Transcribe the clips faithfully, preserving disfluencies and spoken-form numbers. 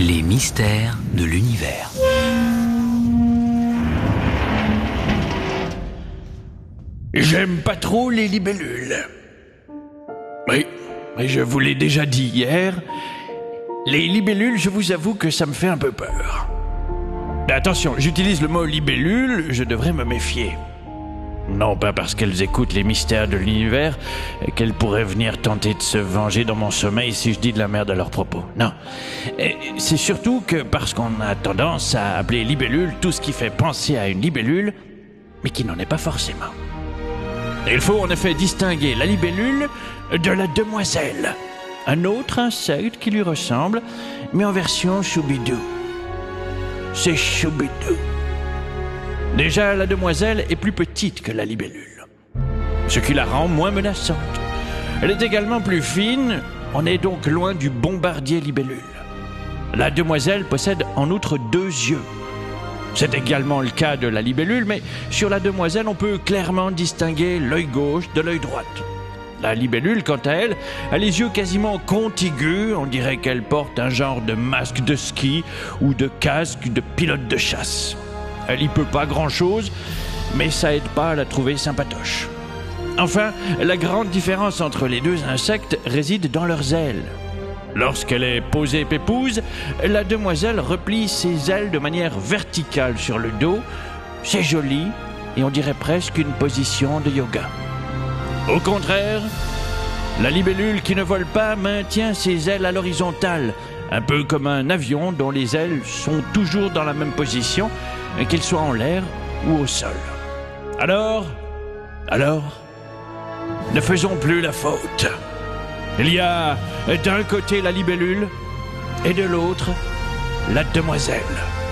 Les mystères de l'univers. J'aime pas trop les libellules. Oui, mais je vous l'ai déjà dit hier, les libellules, je vous avoue que ça me fait un peu peur. Attention, j'utilise le mot libellule, je devrais me méfier. Non pas parce qu'elles écoutent les mystères de l'univers et qu'elles pourraient venir tenter de se venger dans mon sommeil si je dis de la merde à leurs propos. Non. Et c'est surtout que parce qu'on a tendance à appeler libellule tout ce qui fait penser à une libellule, mais qui n'en est pas forcément. Et il faut en effet distinguer la libellule de la demoiselle, un autre insecte qui lui ressemble, mais en version choubidou. C'est choubidou. Déjà, la demoiselle est plus petite que la libellule, ce qui la rend moins menaçante. Elle est également plus fine, on est donc loin du bombardier libellule. La demoiselle possède en outre deux yeux. C'est également le cas de la libellule, mais sur la demoiselle, on peut clairement distinguer l'œil gauche de l'œil droite. La libellule, quant à elle, a les yeux quasiment contigus, on dirait qu'elle porte un genre de masque de ski ou de casque de pilote de chasse. Elle y peut pas grand-chose, mais ça aide pas à la trouver sympatoche. Enfin, la grande différence entre les deux insectes réside dans leurs ailes. Lorsqu'elle est posée pépouse, la demoiselle replie ses ailes de manière verticale sur le dos. C'est joli et on dirait presque une position de yoga. Au contraire, la libellule qui ne vole pas maintient ses ailes à l'horizontale, un peu comme un avion dont les ailes sont toujours dans la même position, qu'elles soient en l'air ou au sol. Alors, alors, ne faisons plus la faute. Il y a d'un côté la libellule et de l'autre la demoiselle.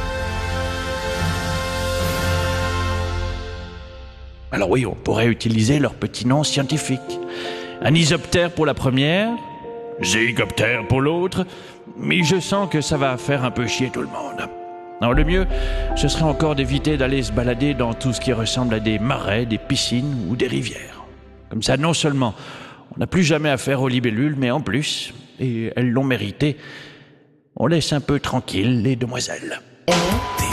Alors oui, on pourrait utiliser leur petit nom scientifique. Anisoptère pour la première, zygoptère pour l'autre, mais je sens que ça va faire un peu chier tout le monde. Non, le mieux, ce serait encore d'éviter d'aller se balader dans tout ce qui ressemble à des marais, des piscines ou des rivières. Comme ça, non seulement on n'a plus jamais affaire aux libellules, mais en plus, et elles l'ont mérité, on laisse un peu tranquille les demoiselles.